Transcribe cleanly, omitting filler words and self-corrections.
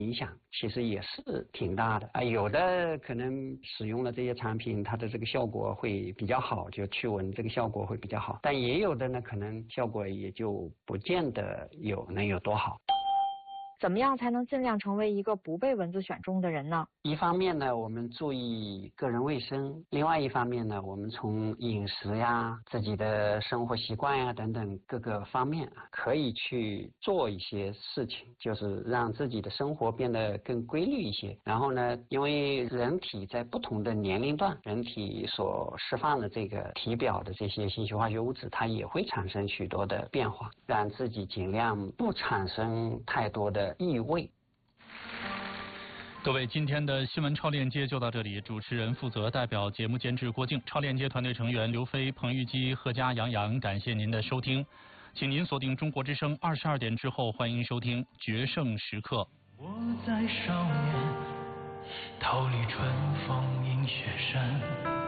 影响其实也是挺大的啊。有的可能使用了这些产品，它的这个效果会比较好，就驱蚊这个效果会比较好，但也有的呢，可能效果也就不见得能有多好。 怎么样才能尽量成为一个不被蚊子选中的人呢？ 一方面呢，我们注意个人卫生；另外一方面呢，我们从饮食呀、自己的生活习惯呀等等各个方面可以去做一些事情，就是让自己的生活变得更规律一些。然后呢，因为人体在不同的年龄段，人体所释放的这个体表的这些信息化学物质，它也会产生许多的变化，让自己尽量不产生太多的异味。 各位，今天的新闻超链接就到这里。主持人负责，代表节目监制郭靖，超链接团队成员刘飞、彭玉基、贺佳、杨洋，感谢您的收听，请您锁定中国之声22点之后，欢迎收听《决胜时刻》。 我在少年，逃离春风迎雪山。